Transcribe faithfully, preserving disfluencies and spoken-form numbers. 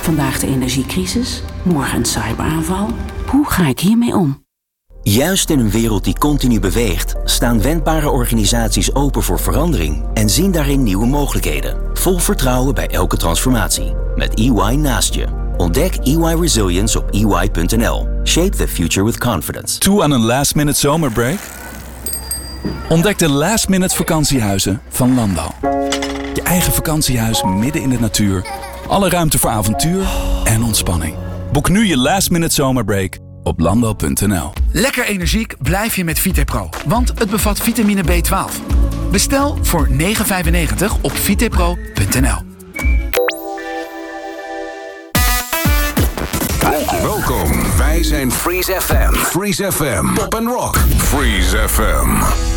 Vandaag de energiecrisis, morgen een cyberaanval. Hoe ga ik hiermee om? Juist in een wereld die continu beweegt, staan wendbare organisaties open voor verandering en zien daarin nieuwe mogelijkheden. Vol vertrouwen bij elke transformatie. Met E Y naast je. Ontdek E Y Resilience op E Y punt N L. Shape the future with confidence. Toe aan een last minute zomerbreak? Ontdek de last minute vakantiehuizen van Landal. Je eigen vakantiehuis midden in de natuur. Alle ruimte voor avontuur en ontspanning. Boek nu je last minute zomerbreak op landal punt N L. Lekker energiek blijf je met Vitepro, want het bevat vitamine B twaalf. Bestel voor negen vijfennegentig op vitepro punt N L. Welkom, wij zijn Freeze F M. Freeze F M. Pop and Rock. Freeze F M.